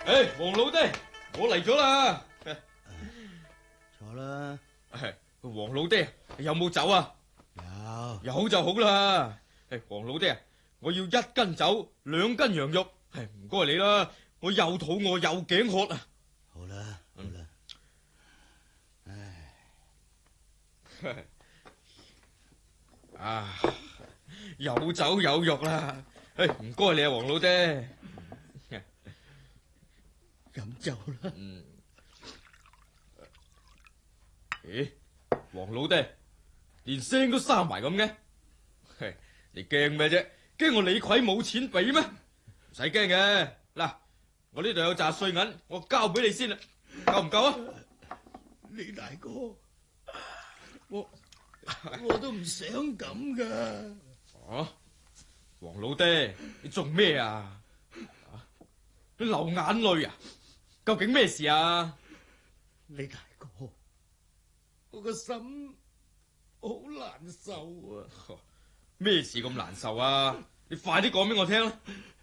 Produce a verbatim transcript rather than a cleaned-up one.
誒，黃老爹，我嚟咗啦。 坐啦。 誒，黃老爹有冇酒啊？ 有。 有就好啦。誒，黃老爹，我要一斤酒，兩斤羊肉。係唔該你啦，我又肚餓又頸渴啊。 好啦，好啦。 唉，啊，有酒有肉啦。誒，唔該你啊，黃老爹。 飲酒啦。 嗯。咦，黃老爹，連聲都沙埋咁嘅。嘿，你驚咩啫？驚我李逵冇錢俾咩？唔使驚嘅。嗱，我呢度有紮碎銀，我交俾你先啦，夠唔夠啊？ 李大哥，我我都唔想咁噶。 哦，黃老爹，你做咩啊？你流眼淚啊？究竟咩事啊？ 李大哥，我個心好難受啊！ 咩事咁難受啊？你快啲講俾我聽啦！